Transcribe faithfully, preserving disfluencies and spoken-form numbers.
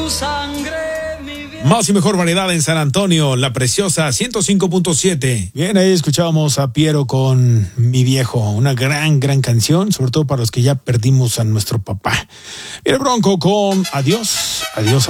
tu sangre, mi vida. Más y mejor variedad en San Antonio, La Preciosa ciento cinco punto siete. Bien, ahí escuchábamos a Piero con Mi Viejo, una gran, gran canción, sobre todo para los que ya perdimos a nuestro papá. Y el Bronco con Adiós, Adiós.